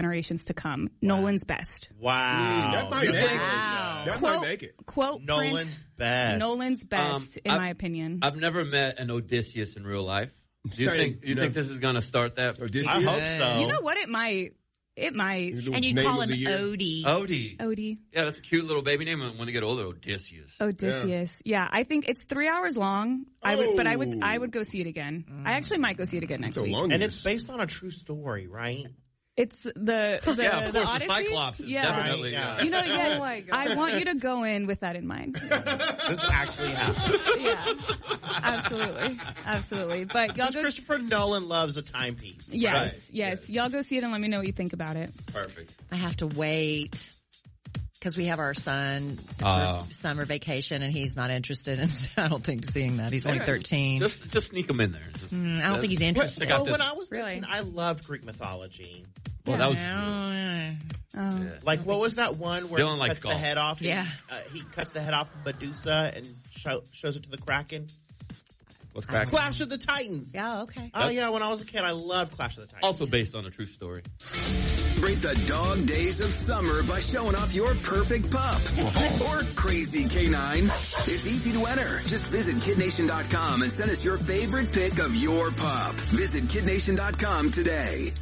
generations to come. Nolan's best. Wow. That might make it. That might make it. Quote Nolan's Prince, best. Nolan's best, in my opinion. I've never met an Odysseus in real life. Do you think this is going to start that? I hope so. You know what? It might. And you call him Odie. Odie. Yeah, that's a cute little baby name. When they get older, Odysseus. Yeah, I think it's 3 hours long. I would go see it again. I actually might go see it again next week. And it's based on a true story, right? It's the of course, the Odyssey? the Cyclops. Yeah. Definitely. Right, You know, Oh my God. I want you to go in with that in mind. This actually happened. Yeah, absolutely. But y'all go. Christopher Nolan loves a timepiece. Yes. Y'all go see it and let me know what you think about it. Perfect. I have to wait because we have our son for summer vacation and he's not interested in, I don't think, seeing that. He's only 13. Just sneak him in there. I don't think he's interested. When I was 13, I loved Greek mythology. Well, that was Like, what was that one where Dylan he likes cuts the golf. head off? Yeah. He cuts the head off of Medusa and shows it to the Kraken. What's cracking? Clash of the Titans. Yeah, okay. Oh, yeah, when I was a kid, I loved Clash of the Titans. Also based on a true story. Break the dog days of summer by showing off your perfect pup or crazy canine. It's easy to enter. Just visit KidNation.com and send us your favorite pic of your pup. Visit KidNation.com today.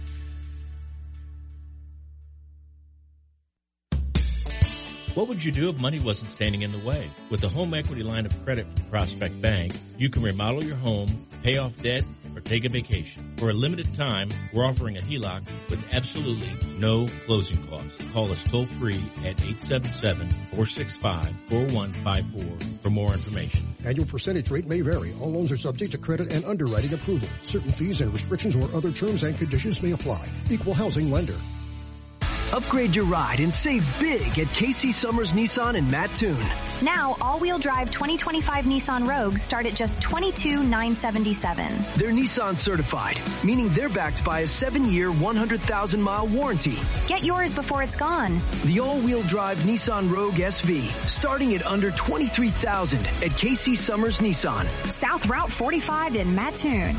What would you do if money wasn't standing in the way? With the home equity line of credit from Prospect Bank, you can remodel your home, pay off debt, or take a vacation. For a limited time, we're offering a HELOC with absolutely no closing costs. Call us toll-free at 877-465-4154 for more information. Annual percentage rate may vary. All loans are subject to credit and underwriting approval. Certain fees and restrictions or other terms and conditions may apply. Equal housing lender. Upgrade your ride and save big at Casey Summers Nissan in Mattoon. Now, all-wheel drive 2025 Nissan Rogues start at just $22,977. They're Nissan certified, meaning they're backed by a 7-year, 100,000-mile warranty. Get yours before it's gone. The all-wheel drive Nissan Rogue SV, starting at under $23,000 at Casey Summers Nissan. South Route 45 in Mattoon.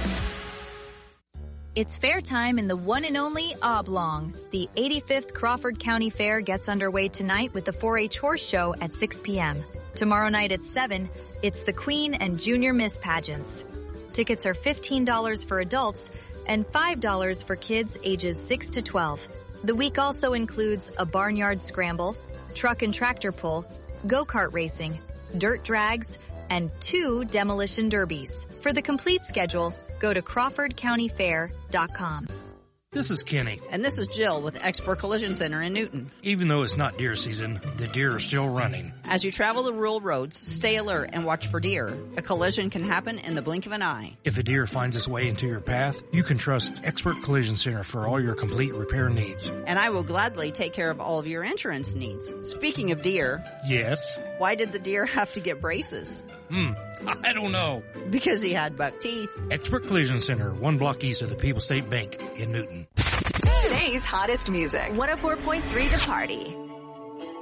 It's fair time in the one and only Oblong. The 85th Crawford County Fair gets underway tonight with the 4-H Horse Show at 6 p.m. Tomorrow night at 7, it's the Queen and Junior Miss pageants. Tickets are $15 for adults and $5 for kids ages 6 to 12. The week also includes a barnyard scramble, truck and tractor pull, go-kart racing, dirt drags, and 2 demolition derbies. For the complete schedule, go to CrawfordCountyFair.com. This is Kenny. And this is Jill with Expert Collision Center in Newton. Even though it's not deer season, the deer are still running. As you travel the rural roads, stay alert and watch for deer. A collision can happen in the blink of an eye. If a deer finds its way into your path, you can trust Expert Collision Center for all your complete repair needs. And I will gladly take care of all of your insurance needs. Speaking of deer. Yes? Why did the deer have to get braces? I don't know. Because he had buck teeth. Expert Collision Center, 1 block east of the People's State Bank in Newton. Today's hottest music. 104.3 The Party.